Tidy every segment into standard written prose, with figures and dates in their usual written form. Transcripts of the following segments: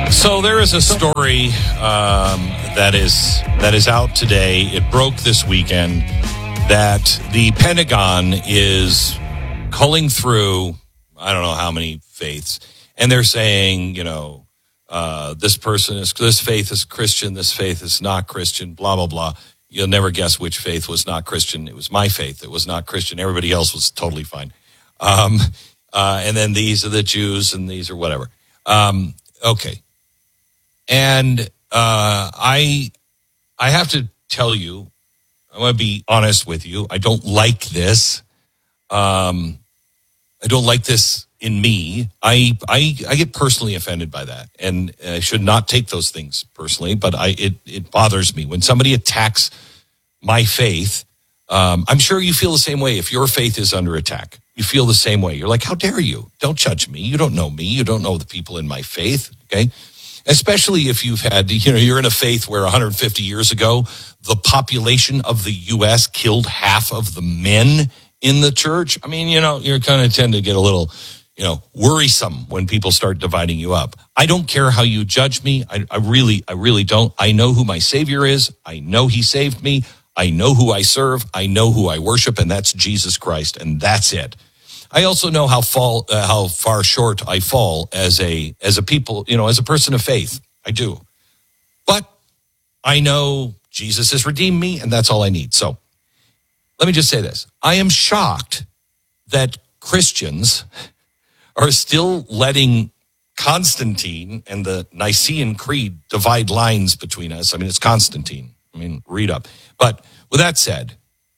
So there is a story that is out today. It broke this weekend that the Pentagon is culling through, I don't know how many faiths, and they're saying, this faith is Christian, this faith is not Christian, blah, blah, blah. You'll never guess which faith was not Christian. It was my faith. It was not Christian. Everybody else was totally fine. And then these are the Jews and these are whatever. Okay. And I have to tell you, I want to be honest with you. I don't like this. I don't like this in me. I get personally offended by that, and I should not take those things personally. But it bothers me when somebody attacks my faith. I'm sure you feel the same way. If your faith is under attack, you feel the same way. You're like, how dare you? Don't judge me. You don't know me. You don't know the people in my faith. Okay. Especially if you've had, you're in a faith where 150 years ago, the population of the U.S. killed half of the men in the church. I mean, you're kind of tend to get a little, worrisome when people start dividing you up. I don't care how you judge me. I really don't. I know who my Savior is. I know He saved me. I know who I serve. I know who I worship, and that's Jesus Christ, and that's it. I also know how far short I fall as a people, as a person of faith. I do. But I know Jesus has redeemed me, and that's all I need. So let me just say this. I am shocked that Christians are still letting Constantine and the Nicene Creed divide lines between us. I mean, it's Constantine. Read up. But with that said,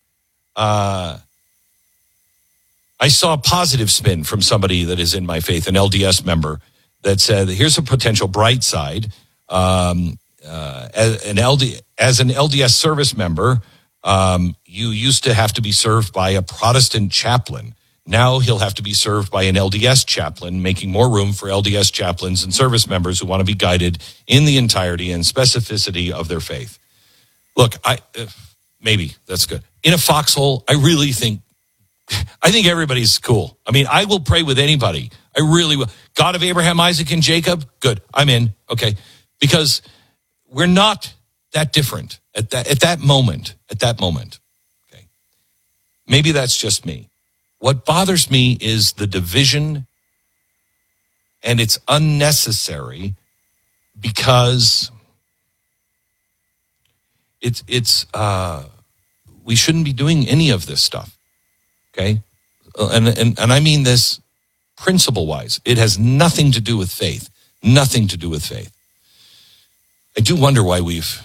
I saw a positive spin from somebody that is in my faith, an LDS member, that said, here's a potential bright side. As an LDS service member, you used to have to be served by a Protestant chaplain. Now he'll have to be served by an LDS chaplain, making more room for LDS chaplains and service members who want to be guided in the entirety and specificity of their faith. Look, maybe that's good. In a foxhole, I think everybody's cool. I will pray with anybody. I really will. God of Abraham, Isaac, and Jacob, good. I'm in. Okay. Because we're not that different at that moment. Okay. Maybe that's just me. What bothers me is the division, and it's unnecessary because we shouldn't be doing any of this stuff. Okay. And I mean this principle wise. It has nothing to do with faith. Nothing to do with faith. I do wonder why we've,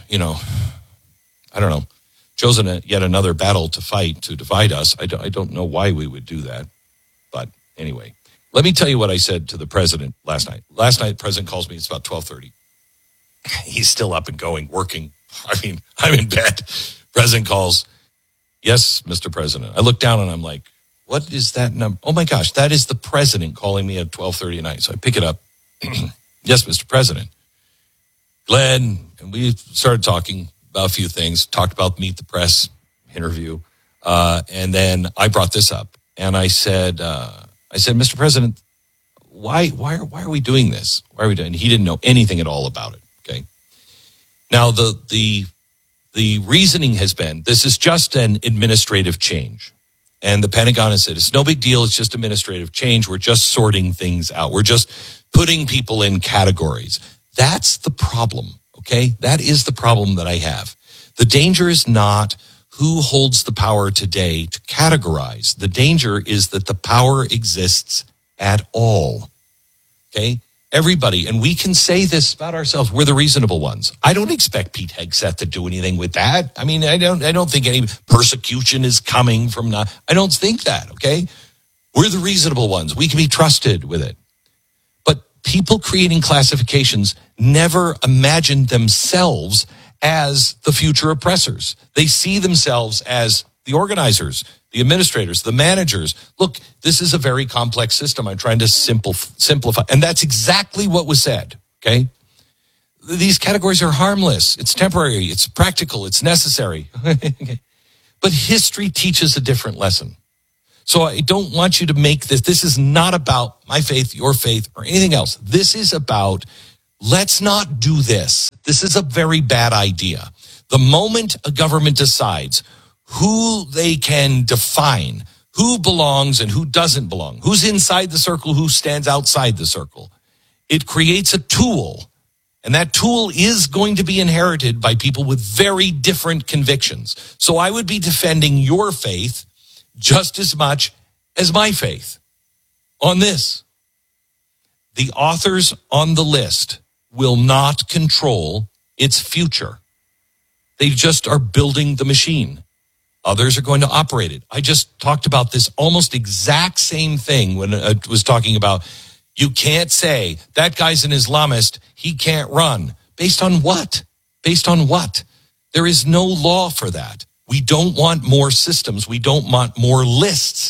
chosen yet another battle to fight to divide us. I don't know why we would do that. But anyway, let me tell you what I said to the president last night. Last night, the president calls me. It's about 12:30. He's still up and going, working. I'm in bed. President calls. Yes, Mr. President. I look down and I'm like, what is that number? Oh my gosh, that is the president calling me at 12:30 at night. So I pick it up. Yes, Mr. President. Glenn, and we started talking about a few things, talked about Meet the Press interview. And then I brought this up and I said, Mr. President, why are we doing this? Why are we doing it? He didn't know anything at all about it. Okay. Now the reasoning has been, this is just an administrative change. And the Pentagon has said, it's no big deal. It's just administrative change. We're just sorting things out. We're just putting people in categories. That's the problem. Okay. That is the problem that I have. The danger is not who holds the power today to categorize. The danger is that the power exists at all. Okay. Everybody, and we can say this about ourselves, we're the reasonable ones. I don't expect Pete Hegseth to do anything with that. I don't think any persecution is coming from I don't think that, okay? We're the reasonable ones. We can be trusted with it. But people creating classifications never imagined themselves as the future oppressors. They see themselves as the organizers, the administrators, the managers. Look, this is a very complex system. I'm trying to simplify. And that's exactly what was said, okay? These categories are harmless. It's temporary. It's practical. It's necessary. Okay. But history teaches a different lesson. So I don't want you to make this. This is not about my faith, your faith, or anything else. This is about let's not do this. This is a very bad idea. The moment a government decides who they can define, who belongs and who doesn't belong, who's inside the circle, who stands outside the circle, it creates a tool. And that tool is going to be inherited by people with very different convictions. So I would be defending your faith just as much as my faith on this. The authors on the list will not control its future. They just are building the machine. Others are going to operate it. I just talked about this almost exact same thing when I was talking about you can't say that guy's an Islamist, he can't run. Based on what? Based on what? There is no law for that. We don't want more systems. We don't want more lists.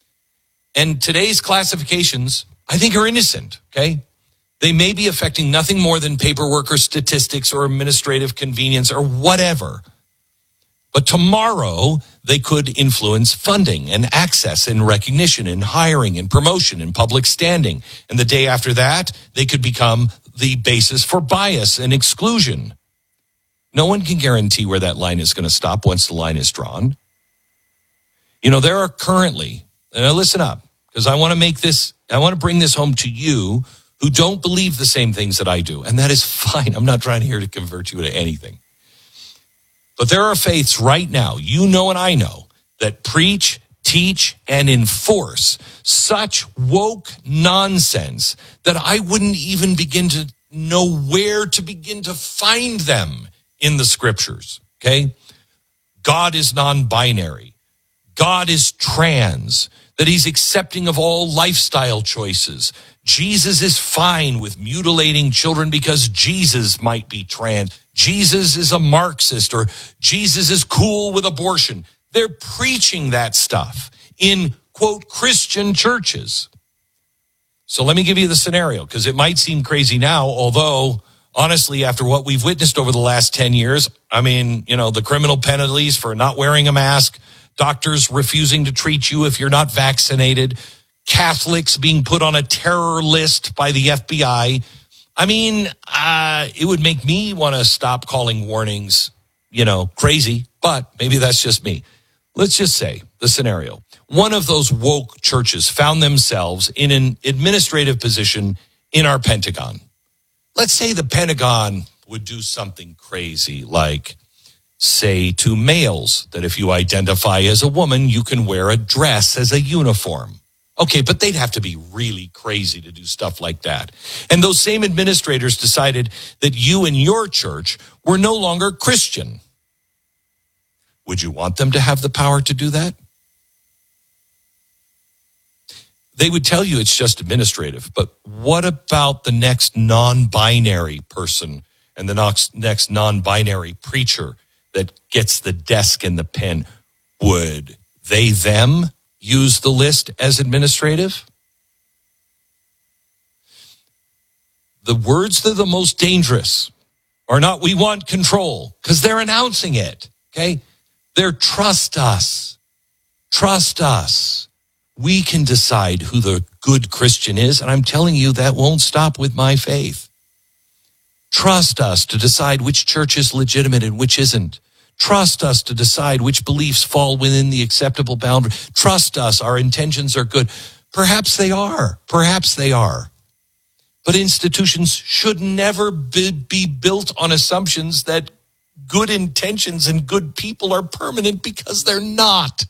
And today's classifications, I think, are innocent, okay? They may be affecting nothing more than paperwork or statistics or administrative convenience or whatever. But tomorrow, they could influence funding and access and recognition and hiring and promotion and public standing. And the day after that, they could become the basis for bias and exclusion. No one can guarantee where that line is going to stop once the line is drawn. You know, there are currently, and now listen up, because I want to bring this home to you who don't believe the same things that I do. And that is fine. I'm not trying here to convert you to anything. But there are faiths right now, you know and I know, that preach, teach, and enforce such woke nonsense that I wouldn't even begin to know where to begin to find them in the scriptures, okay? God is non-binary. God is trans, that he's accepting of all lifestyle choices. Jesus is fine with mutilating children because Jesus might be trans. Jesus is a Marxist, or Jesus is cool with abortion. They're preaching that stuff in, quote, Christian churches. So let me give you the scenario, because it might seem crazy now, although, honestly, after what we've witnessed over the last 10 years, I mean, you know, the criminal penalties for not wearing a mask, doctors refusing to treat you if you're not vaccinated, Catholics being put on a terror list by the FBI. I mean, it would make me want to stop calling warnings, you know, crazy, but maybe that's just me. Let's just say the scenario. One of those woke churches found themselves in an administrative position in our Pentagon. Let's say the Pentagon would do something crazy, like say to males that if you identify as a woman, you can wear a dress as a uniform. Okay, but they'd have to be really crazy to do stuff like that. And those same administrators decided that you and your church were no longer Christian. Would you want them to have the power to do that? They would tell you it's just administrative, but what about the next non-binary person and the next non-binary preacher that gets the desk and the pen? Would them use the list as administrative? The words that are the most dangerous are not "we want control," because they're announcing it, okay? They're "trust us. Trust us. We can decide who the good Christian is," and I'm telling you that won't stop with my faith. Trust us to decide which church is legitimate and which isn't. Trust us to decide which beliefs fall within the acceptable boundary. Trust us, our intentions are good. Perhaps they are. Perhaps they are. But institutions should never be built on assumptions that good intentions and good people are permanent, because they're not.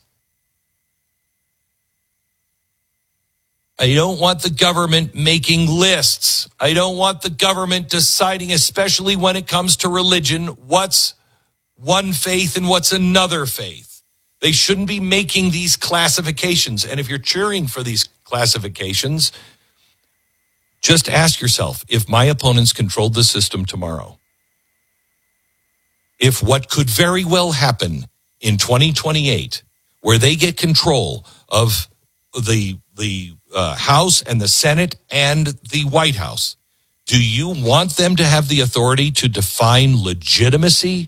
I don't want the government making lists. I don't want the government deciding, especially when it comes to religion, what's one faith and what's another faith. They shouldn't be making these classifications. And if you're cheering for these classifications, just ask yourself, if my opponents controlled the system tomorrow, if what could very well happen in 2028, where they get control of the House and the Senate and the White House, do you want them to have the authority to define legitimacy?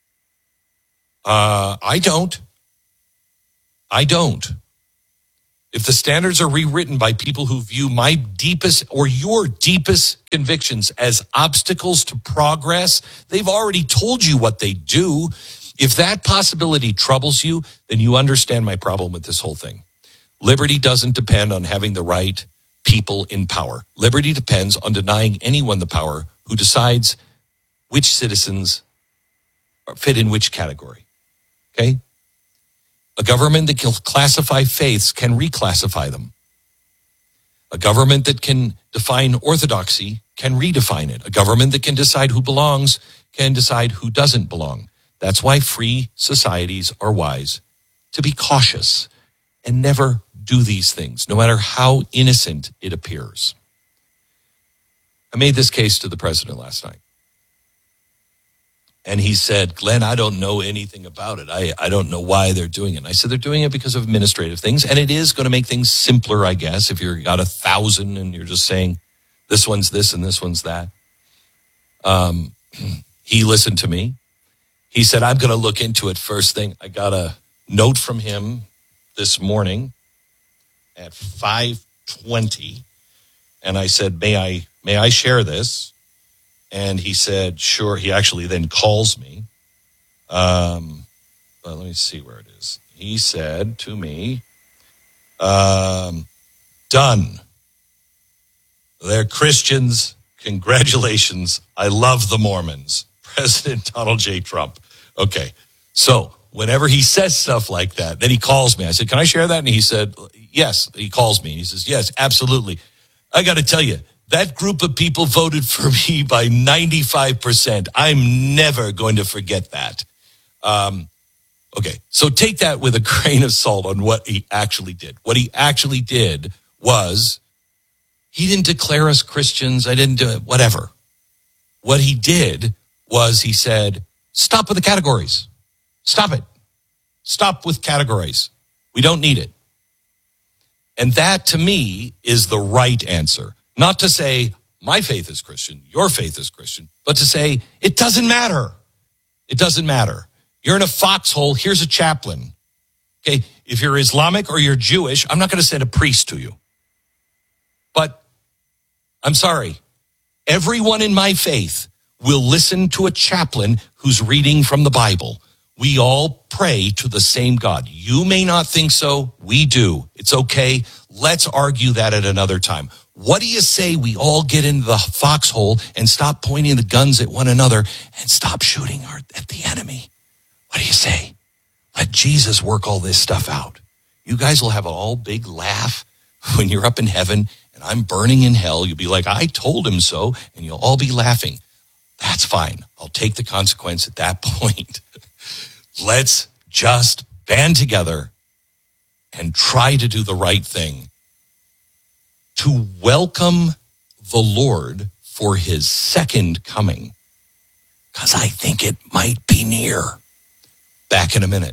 I don't. if the standards are rewritten by people who view my deepest or your deepest convictions as obstacles to progress, they've already told you what they do. If that possibility troubles you, then you understand my problem with this whole thing. Liberty doesn't depend on having the right people in power. Liberty depends on denying anyone the power who decides which citizens fit in which category. Okay? A government that can classify faiths can reclassify them. A government that can define orthodoxy can redefine it. A government that can decide who belongs can decide who doesn't belong. That's why free societies are wise to be cautious and never do these things, no matter how innocent it appears. I made this case to the president last night. And he said, Glenn, I don't know anything about it. I don't know why they're doing it. And I said, they're doing it because of administrative things. And it is going to make things simpler, I guess, if you've got 1,000 and you're just saying, this one's this and this one's that. He listened to me. He said, I'm going to look into it first thing. I got a note from him this morning at 5:20. And I said, may I share this? And he said, sure. He actually then calls me. But let me see where it is. He said to me, done. They're Christians. Congratulations. I love the Mormons. President Donald J. Trump. Okay. So whenever he says stuff like that, then he calls me. I said, can I share that? And he said, yes. He calls me. He says, yes, absolutely. I got to tell you, that group of people voted for me by 95%. I'm never going to forget that. Okay, so take that with a grain of salt on what he actually did. What he actually did was he didn't declare us Christians. I didn't do it, whatever. What he did was he said, stop with the categories. Stop it. Stop with categories. We don't need it. And that, to me, is the right answer. Not to say, my faith is Christian, your faith is Christian, but to say, it doesn't matter. It doesn't matter. You're in a foxhole, here's a chaplain. Okay, if you're Islamic or you're Jewish, I'm not going to send a priest to you. But I'm sorry, everyone in my faith will listen to a chaplain who's reading from the Bible. We all pray to the same God. You may not think so. We do. It's okay. Let's argue that at another time. What do you say we all get into the foxhole and stop pointing the guns at one another and stop shooting at the enemy? What do you say? Let Jesus work all this stuff out. You guys will have an all big laugh when you're up in heaven and I'm burning in hell. You'll be like, I told him so, and you'll all be laughing. That's fine. I'll take the consequence at that point. Let's just band together and try to do the right thing to welcome the Lord for his second coming, because I think it might be near. Back in a minute.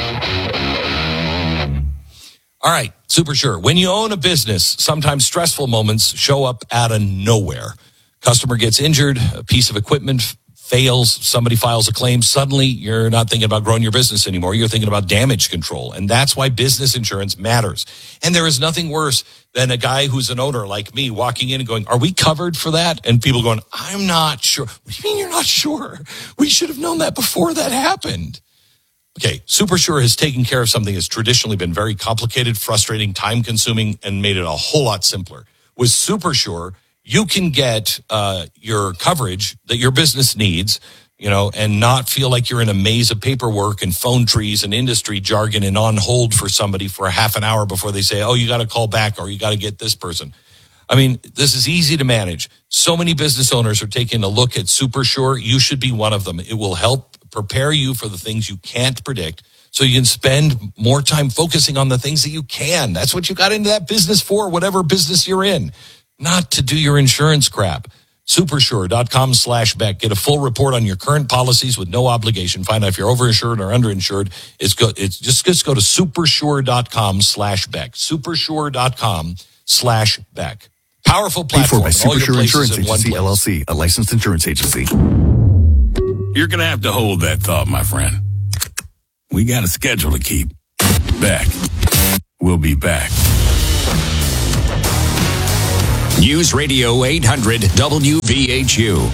All right, Super Sure. When you own a business, sometimes stressful moments show up out of nowhere. Customer gets injured, a piece of equipment fails, somebody files a claim. Suddenly, you're not thinking about growing your business anymore. You're thinking about damage control. And that's why business insurance matters. And there is nothing worse than a guy who's an owner like me walking in and going, are we covered for that? And people going, I'm not sure. What do you mean you're not sure? We should have known that before that happened. Okay, Super Sure has taken care of something that's traditionally been very complicated, frustrating, time-consuming, and made it a whole lot simpler. With Super Sure, you can get your coverage that your business needs, and not feel like you're in a maze of paperwork and phone trees and industry jargon and on hold for somebody for a half an hour before they say, oh, you got to call back or you got to get this person. I mean, this is easy to manage. So many business owners are taking a look at Super Sure. You should be one of them. It will help prepare you for the things you can't predict so you can spend more time focusing on the things that you can. That's what you got into that business for, whatever business you're in, not to do your insurance crap. Supersure.com/Beck. Get a full report on your current policies with no obligation. Find out if you're overinsured or underinsured. Just go to supersure.com/Beck. Supersure.com/Beck. Powerful platform. Paid for by Supersure Insurance Agency, LLC, a licensed insurance agency. You're going to have to hold that thought, my friend. We got a schedule to keep. Beck. We'll be back. News Radio 800 WVHU.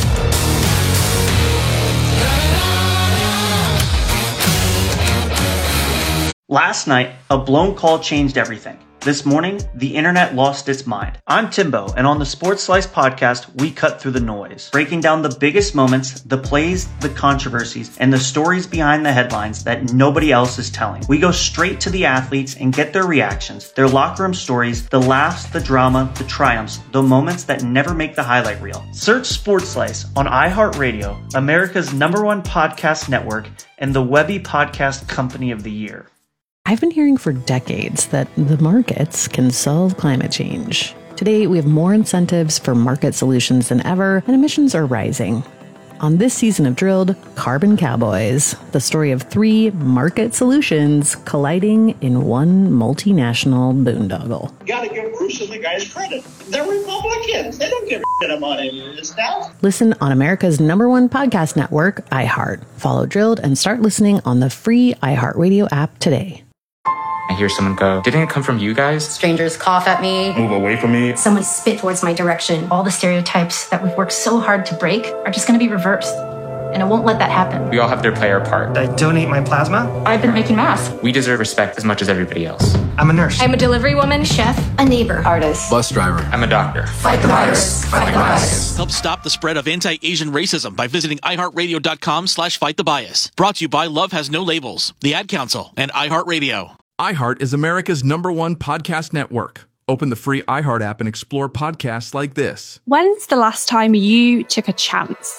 Last night, a blown call changed everything. This morning, the internet lost its mind. I'm Timbo, and on the Sports Slice podcast, we cut through the noise, breaking down the biggest moments, the plays, the controversies, and the stories behind the headlines that nobody else is telling. We go straight to the athletes and get their reactions, their locker room stories, the laughs, the drama, the triumphs, the moments that never make the highlight reel. Search Sports Slice on iHeartRadio, America's #1 podcast network, and the Webby Podcast Company of the Year. I've been hearing for decades that the markets can solve climate change. Today, we have more incentives for market solutions than ever, and emissions are rising. On this season of Drilled, Carbon Cowboys, the story of 3 market solutions colliding in one multinational boondoggle. You gotta give Bruce and the guys credit. They're Republicans. They don't give a shit about any of this stuff. Listen on America's #1 podcast network, iHeart. Follow Drilled and start listening on the free iHeartRadio app today. I hear someone go, "Didn't it come from you guys?" Strangers cough at me. Move away from me. Someone spit towards my direction. All the stereotypes that we've worked so hard to break are just going to be reversed. And I won't let that happen. We all have to play our part. I donate my plasma. I've been making masks. We deserve respect as much as everybody else. I'm a nurse. I'm a delivery woman, chef, a neighbor, artist, Bus driver. I'm a doctor. Fight the virus. Fight the bias. Help stop the spread of anti-Asian racism by visiting iHeartRadio.com/fightthebias. Brought to you by Love Has No Labels, the Ad Council, and iHeartRadio. iHeart is America's #1 podcast network. Open the free iHeart app and explore podcasts like this. When's the last time you took a chance?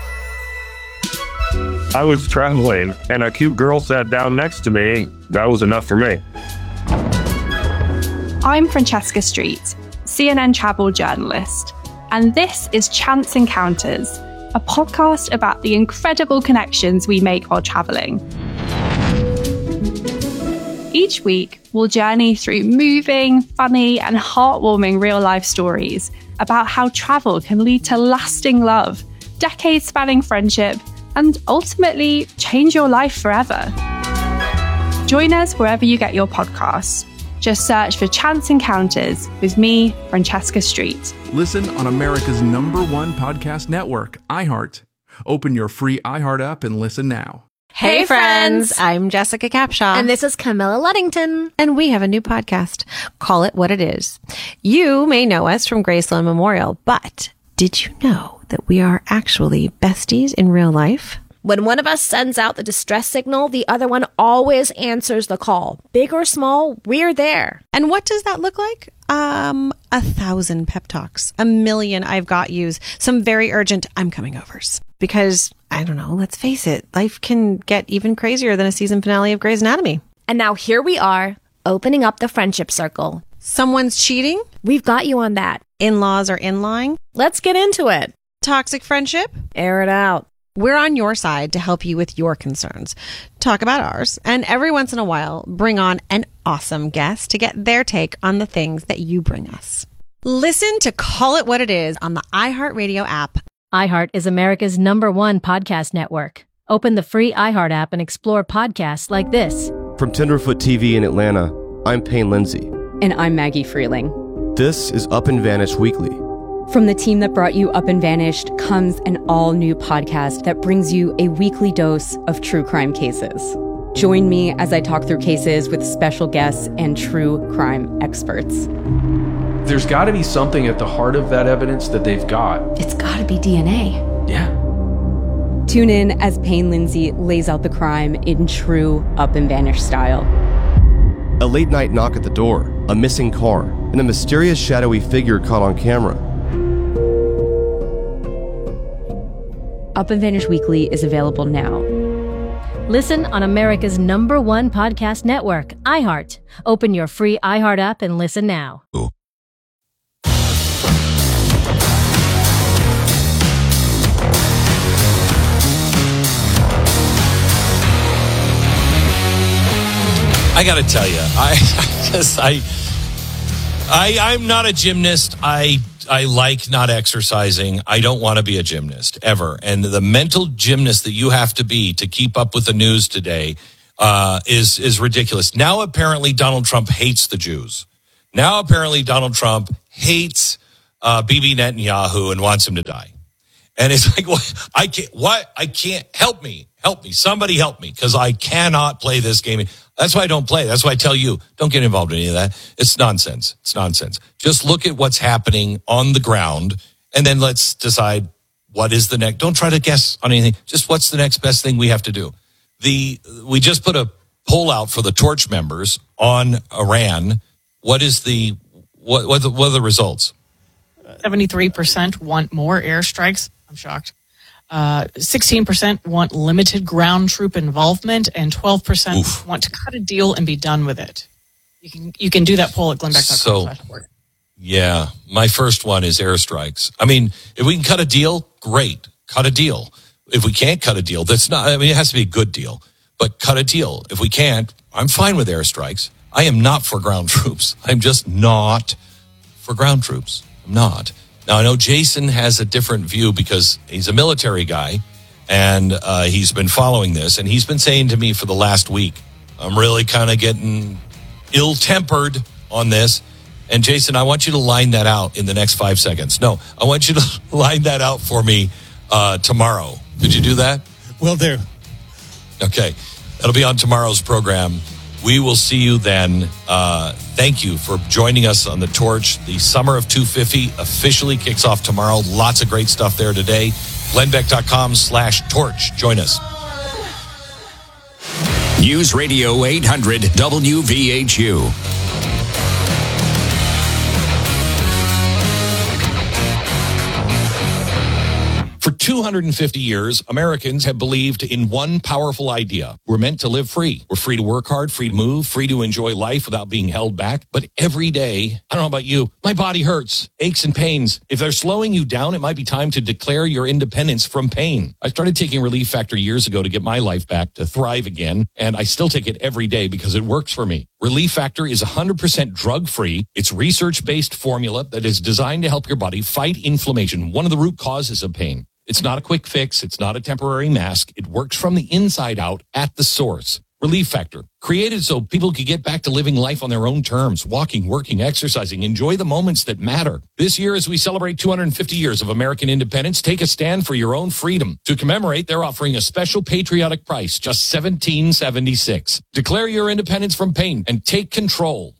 I was traveling, and a cute girl sat down next to me. That was enough for me. I'm Francesca Street, CNN travel journalist, and this is Chance Encounters, a podcast about the incredible connections we make while traveling. Each week, we'll journey through moving, funny, and heartwarming real-life stories about how travel can lead to lasting love, decades-spanning friendship, and ultimately change your life forever. Join us wherever you get your podcasts. Just search for Chance Encounters with me, Francesca Street. Listen on America's #1 podcast network, iHeart. Open your free iHeart app and listen now. Hey friends, I'm Jessica Capshaw. And this is Camilla Luddington. And we have a new podcast, Call It What It Is. You may know us from Graceland Memorial, but did you know that we are actually besties in real life? When one of us sends out the distress signal, the other one always answers the call. Big or small, we're there. And what does that look like? 1,000 pep talks, 1,000,000 I've got yous, some very urgent I'm coming overs. Because, I don't know, let's face it, life can get even crazier than a season finale of Grey's Anatomy. And now here we are, opening up the friendship circle. Someone's cheating? We've got you on that. In-laws are in-lying? Let's get into it. Toxic friendship? Air it out. We're on your side to help you with your concerns. Talk about ours, and every once in a while, bring on an awesome guest to get their take on the things that you bring us. Listen to Call It What It Is on the iHeartRadio app. iHeart is America's #1 podcast network. Open the free iHeart app and explore podcasts like this. From Tenderfoot TV in Atlanta, I'm Payne Lindsay. And I'm Maggie Freeling. This is Up and Vanished Weekly. From the team that brought you Up and Vanished comes an all-new podcast that brings you a weekly dose of true crime cases. Join me as I talk through cases with special guests and true crime experts. There's got to be something at the heart of that evidence that they've got. It's got to be DNA. Yeah. Tune in as Payne Lindsay lays out the crime in true Up and Vanished style. A late-night knock at the door, a missing car, and a mysterious shadowy figure caught on camera. Up and Vanished Weekly is available now. Listen on America's #1 podcast network, iHeart. Open your free iHeart app and listen now. Ooh. I got to tell you, I'm not a gymnast. I like not exercising. I don't want to be a gymnast ever. And the mental gymnast that you have to be to keep up with the news today is ridiculous. Now apparently Donald Trump hates the Jews. Now apparently Donald Trump hates Bibi Netanyahu and wants him to die. And it's like, I can't, help me, somebody help me, because I cannot play this game. That's why I don't play. That's why I tell you, don't get involved in any of that. It's nonsense. Just look at what's happening on the ground, and then let's decide what is the next. Don't try to guess on anything. Just what's the next best thing we have to do. We just put a poll out for the Torch members on Iran. What are the results? 73% want more airstrikes. I'm shocked. 16% want limited ground troop involvement, and 12% want to cut a deal and be done with it. You can do that poll at glennbeck.com/work. Yeah, my first one is airstrikes. I mean, if we can cut a deal, great. Cut a deal. If we can't cut a deal, it has to be a good deal, but cut a deal. If we can't, I'm fine with airstrikes. I am not for ground troops. I'm just not for ground troops. I'm not. Now, I know Jason has a different view because he's a military guy, and he's been following this, and he's been saying to me for the last week, I'm really kind of getting ill-tempered on this. And Jason, I want you to line that out in the next 5 seconds. No, I want you to line that out for me tomorrow. Could you do that? Will do. Okay. That'll be on tomorrow's program. We will see you then. Thank you for joining us on The Torch. The Summer of 250 officially kicks off tomorrow. Lots of great stuff there today. glennbeck.com/torch. Join us. News Radio 800 WVHU. For 250 years, Americans have believed in one powerful idea. We're meant to live free. We're free to work hard, free to move, free to enjoy life without being held back. But every day, I don't know about you, my body hurts, aches and pains. If they're slowing you down, it might be time to declare your independence from pain. I started taking Relief Factor years ago to get my life back, to thrive again, and I still take it every day because it works for me. Relief Factor is 100% drug-free. It's research-based formula that is designed to help your body fight inflammation, one of the root causes of pain. It's not a quick fix. It's not a temporary mask. It works from the inside out at the source. Relief Factor, created so people can get back to living life on their own terms, walking, working, exercising, enjoy the moments that matter. This year, as we celebrate 250 years of American independence, take a stand for your own freedom. To commemorate, they're offering a special patriotic price, just $17.76. Declare your independence from pain and take control.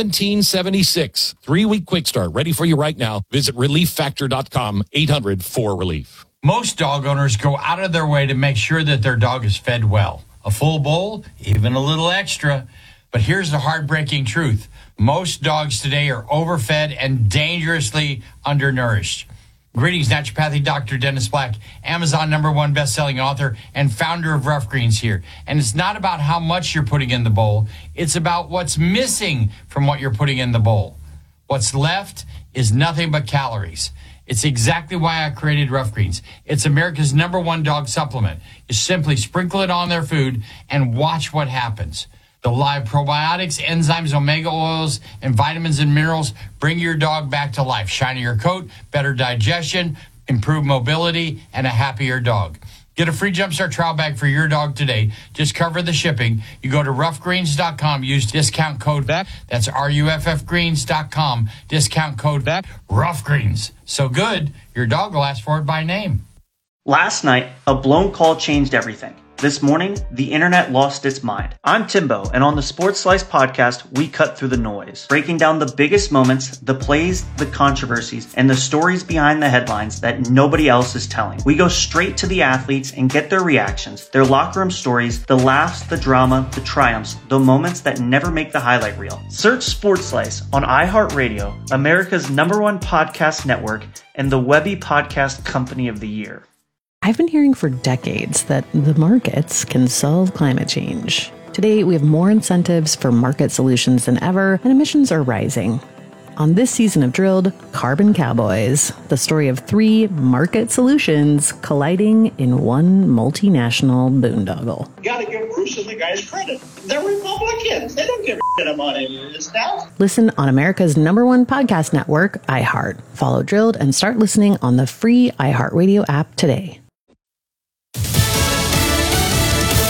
$17.76. 3-week quick start, ready for you right now. Visit relieffactor.com, 800-4RELIEF. Most dog owners go out of their way to make sure that their dog is fed well. A full bowl, even a little extra. But here's the heartbreaking truth. Most dogs today are overfed and dangerously undernourished. Greetings, naturopathic Dr. Dennis Black, Amazon #1 best-selling author and founder of Rough Greens here. And it's not about how much you're putting in the bowl. It's about what's missing from what you're putting in the bowl. What's left is nothing but calories. It's exactly why I created Rough Greens. It's America's #1 dog supplement. You simply sprinkle it on their food and watch what happens. The live probiotics, enzymes, omega oils, and vitamins and minerals bring your dog back to life. Shinier coat, better digestion, improved mobility, and a happier dog. Get a free Jumpstart trial bag for your dog today. Just cover the shipping. You go to roughgreens.com, use discount code BACK. That's RUFFgreens.com, discount code BACK. Rough Greens. So good, your dog will ask for it by name. Last night, a blown call changed everything. This morning, the internet lost its mind. I'm Timbo, and on the Sports Slice podcast, we cut through the noise, breaking down the biggest moments, the plays, the controversies, and the stories behind the headlines that nobody else is telling. We go straight to the athletes and get their reactions, their locker room stories, the laughs, the drama, the triumphs, the moments that never make the highlight reel. Search Sports Slice on iHeartRadio, America's #1 podcast network, and the Webby Podcast Company of the Year. I've been hearing for decades that the markets can solve climate change. Today, we have more incentives for market solutions than ever, and emissions are rising. On this season of Drilled, Carbon Cowboys, the story of 3 market solutions colliding in one multinational boondoggle. You gotta give Bruce and the guys credit. They're Republicans. They don't give a shit about any of this stuff. Listen on America's #1 podcast network, iHeart. Follow Drilled and start listening on the free iHeartRadio app today.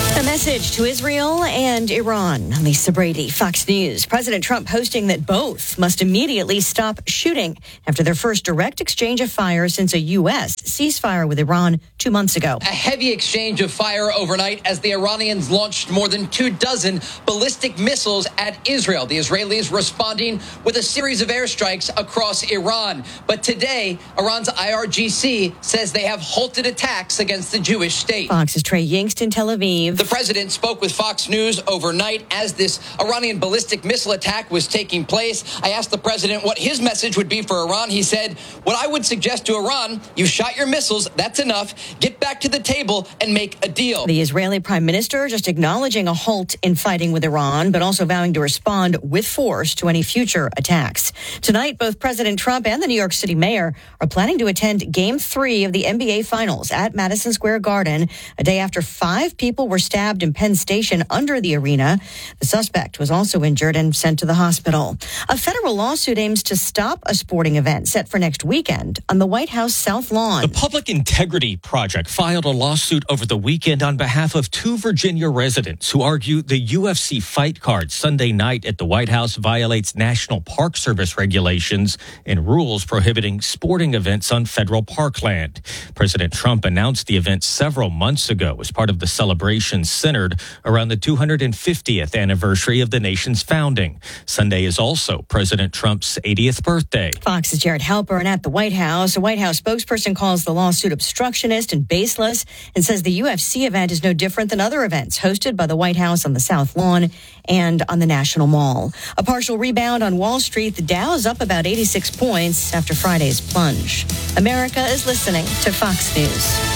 message to Israel and Iran. Lisa Brady, Fox News. President Trump posting that both must immediately stop shooting after their first direct exchange of fire since a U.S. ceasefire with Iran 2 months ago. A heavy exchange of fire overnight as the Iranians launched more than 24 ballistic missiles at Israel. The Israelis responding with a series of airstrikes across Iran. But today, Iran's IRGC says they have halted attacks against the Jewish state. Fox's Trey Yingst in Tel Aviv. The president spoke with Fox News overnight as this Iranian ballistic missile attack was taking place. I asked the president what his message would be for Iran. He said, what I would suggest to Iran, you shot your missiles, that's enough. Get back to the table and make a deal. The Israeli prime minister just acknowledging a halt in fighting with Iran, but also vowing to respond with force to any future attacks. Tonight, both President Trump and the New York City mayor are planning to attend Game 3 of the NBA Finals at Madison Square Garden, a day after 5 people were stabbed in Penn Station under the arena. The suspect was also injured and sent to the hospital. A federal lawsuit aims to stop a sporting event set for next weekend on the White House South Lawn. The Public Integrity Project filed a lawsuit over the weekend on behalf of 2 Virginia residents who argue the UFC fight card Sunday night at the White House violates National Park Service regulations and rules prohibiting sporting events on federal parkland. President Trump announced the event several months ago as part of the celebration centered around the 250th anniversary of the nation's founding. Sunday is also President Trump's 80th birthday. Fox's Jared Halpern at the White House. A White House spokesperson calls the lawsuit obstructionist and baseless and says the UFC event is no different than other events hosted by the White House on the South Lawn and on the National Mall. A partial rebound on Wall Street. The Dow is up about 86 points after Friday's plunge. America is listening to Fox News.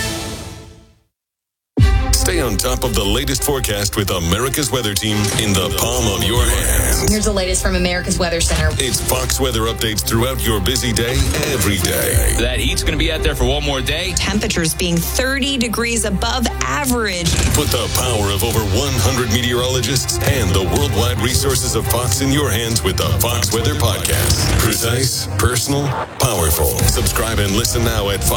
Stay on top of the latest forecast with America's Weather Team in the palm of your hand. Here's the latest from America's Weather Center. It's Fox weather updates throughout your busy day, every day. That heat's going to be out there for one more day. Temperatures being 30 degrees above average. Put the power of over 100 meteorologists and the worldwide resources of Fox in your hands with the Fox Weather Podcast. Precise, personal, powerful. Subscribe and listen now at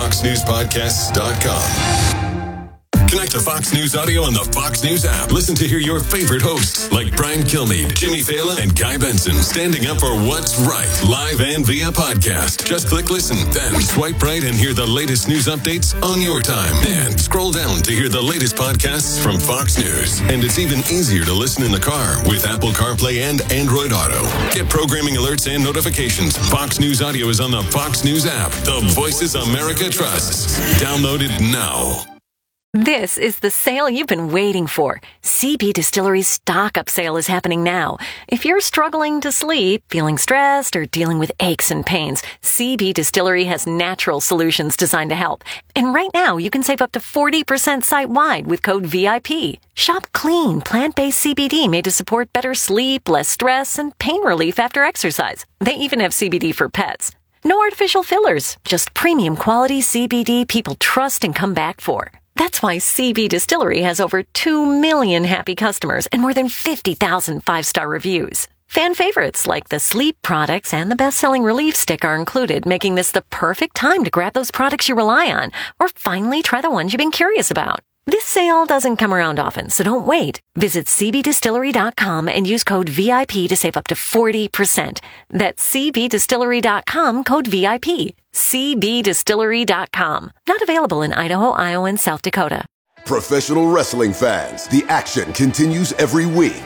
foxnewspodcasts.com. Connect to Fox News Audio on the Fox News app. Listen to hear your favorite hosts like Brian Kilmeade, Jimmy Fallon, and Guy Benson standing up for what's right, live and via podcast. Just click listen, then swipe right and hear the latest news updates on your time. And scroll down to hear the latest podcasts from Fox News. And it's even easier to listen in the car with Apple CarPlay and Android Auto. Get programming alerts and notifications. Fox News Audio is on the Fox News app. The voices America trusts. Download it now. This is the sale you've been waiting for. CB Distillery's stock-up sale is happening now. If you're struggling to sleep, feeling stressed, or dealing with aches and pains, CB Distillery has natural solutions designed to help. And right now, you can save up to 40% site-wide with code VIP. Shop clean, plant-based CBD made to support better sleep, less stress, and pain relief after exercise. They even have CBD for pets. No artificial fillers, just premium quality CBD people trust and come back for. That's why CB Distillery has over 2 million happy customers and more than 50,000 5-star reviews. Fan favorites like the sleep products and the best-selling Relief Stick are included, making this the perfect time to grab those products you rely on or finally try the ones you've been curious about. This sale doesn't come around often, so don't wait. Visit cbdistillery.com and use code VIP to save up to 40%. That's cbdistillery.com, code VIP. cbdistillery.com. Not available in Idaho, Iowa, and South Dakota. Professional wrestling fans, the action continues every week.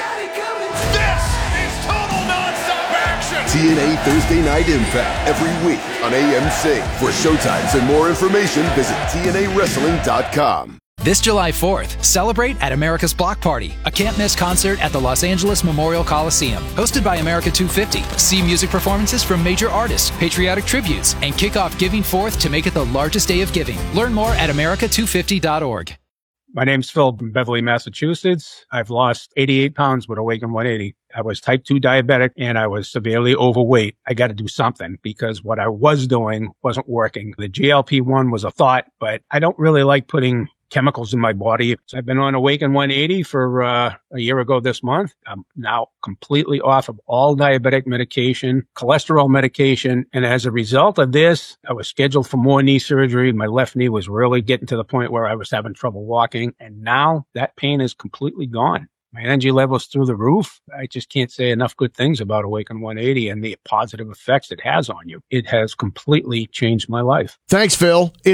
TNA Thursday Night Impact every week on AMC. For showtimes and more information, visit TNAWrestling.com. This July 4th, celebrate at America's Block Party, a can't-miss concert at the Los Angeles Memorial Coliseum. Hosted by America 250, see music performances from major artists, patriotic tributes, and kick off Giving Forth to make it the largest day of giving. Learn more at america250.org. My name's Phil from Beverly, Massachusetts. I've lost 88 pounds with Awaken 180. I was type 2 diabetic and I was severely overweight. I got to do something because what I was doing wasn't working. The GLP-1 was a thought, but I don't really like putting chemicals in my body. So I've been on Awaken 180 for a year ago this month. I'm now completely off of all diabetic medication, cholesterol medication. And as a result of this, I was scheduled for more knee surgery. My left knee was really getting to the point where I was having trouble walking. And now that pain is completely gone. My energy level's through the roof. I just can't say enough good things about Awaken 180 and the positive effects it has on you. It has completely changed my life. Thanks, Phil.